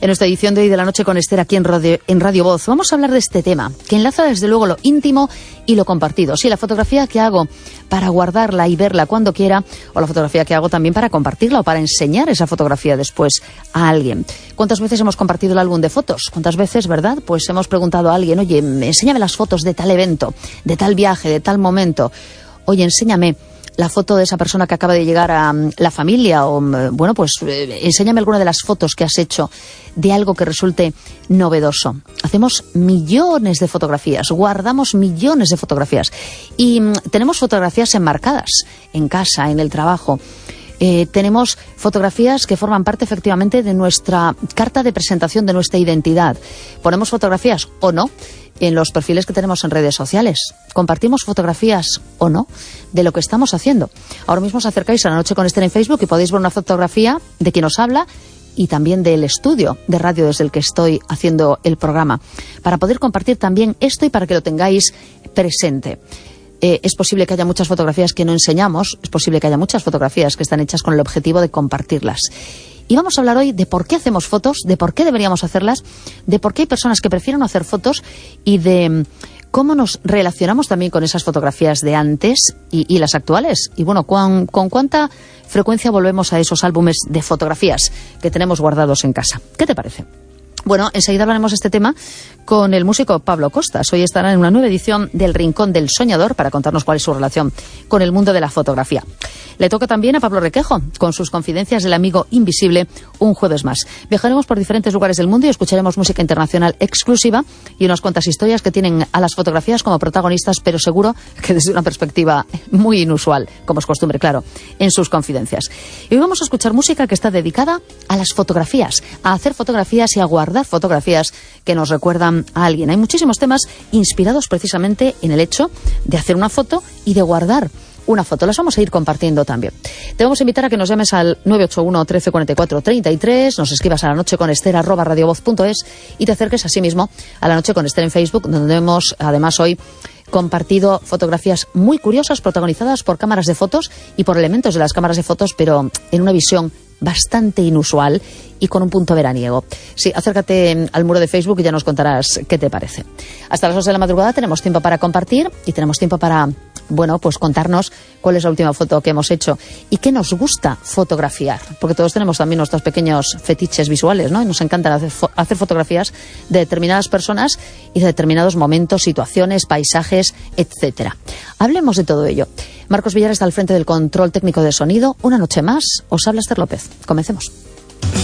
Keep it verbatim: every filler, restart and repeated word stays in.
En nuestra edición de hoy de la noche con Esther aquí en Radio, en Radio Voz vamos a hablar de este tema que enlaza desde luego lo íntimo y lo compartido. Sí, la fotografía que hago para guardarla y verla cuando quiera, o la fotografía que hago también para compartirla o para enseñar esa fotografía después a alguien. ¿Cuántas veces hemos compartido el álbum de fotos? ¿Cuántas veces, verdad? Pues hemos preguntado a alguien, oye, enséñame las fotos de tal evento, de tal viaje, de tal momento. Oye, enséñame la foto de esa persona que acaba de llegar a um, la familia, o bueno, pues eh, enséñame alguna de las fotos que has hecho de algo que resulte novedoso. Hacemos millones de fotografías, guardamos millones de fotografías y um, tenemos fotografías enmarcadas en casa, en el trabajo. Eh, tenemos fotografías que forman parte efectivamente de nuestra carta de presentación, de nuestra identidad. Ponemos fotografías o no en los perfiles que tenemos en redes sociales. Compartimos fotografías o no de lo que estamos haciendo. Ahora mismo os acercáis a La Noche con Esther en Facebook y podéis ver una fotografía de quien os habla y también del estudio de radio desde el que estoy haciendo el programa, para poder compartir también esto y para que lo tengáis presente. Eh, es posible que haya muchas fotografías que no enseñamos, es posible que haya muchas fotografías que están hechas con el objetivo de compartirlas. Y vamos a hablar hoy de por qué hacemos fotos, de por qué deberíamos hacerlas, de por qué hay personas que prefieren hacer fotos y de cómo nos relacionamos también con esas fotografías de antes y, y las actuales. Y bueno, con, con cuánta frecuencia volvemos a esos álbumes de fotografías que tenemos guardados en casa. ¿Qué te parece? Bueno, enseguida hablaremos de este tema con el músico Pablo Costas. Hoy estará en una nueva edición del Rincón del Soñador para contarnos cuál es su relación con el mundo de la fotografía. Le toca también a Pablo Requejo con sus confidencias del amigo invisible un jueves más. Viajaremos por diferentes lugares del mundo y escucharemos música internacional exclusiva y unas cuantas historias que tienen a las fotografías como protagonistas, pero seguro que desde una perspectiva muy inusual, como es costumbre, claro, en sus confidencias. Y hoy vamos a escuchar música que está dedicada a las fotografías, a hacer fotografías y a guardar fotografías que nos recuerdan a alguien. Hay muchísimos temas inspirados precisamente en el hecho de hacer una foto y de guardar una foto. Las vamos a ir compartiendo también. Te vamos a invitar a que nos llames al nueve ocho uno, trece cuarenta y cuatro, treinta y tres, nos escribas a la noche con Esther arroba radiovoz punto es y te acerques así mismo a La Noche con Esther en Facebook, donde hemos además hoy compartido fotografías muy curiosas protagonizadas por cámaras de fotos y por elementos de las cámaras de fotos, pero en una visión bastante inusual y con un punto veraniego. Sí, acércate al muro de Facebook y ya nos contarás qué te parece. Hasta las dos de la madrugada tenemos tiempo para compartir y tenemos tiempo para, bueno, pues contarnos cuál es la última foto que hemos hecho y qué nos gusta fotografiar, porque todos tenemos también nuestros pequeños fetiches visuales, ¿no? Y nos encanta hacer, fo- hacer fotografías de determinadas personas y de determinados momentos, situaciones, paisajes, etcétera. Hablemos de todo ello. Marcos Villar está al frente del control técnico de sonido. Una noche más, os habla Esther López. Comencemos.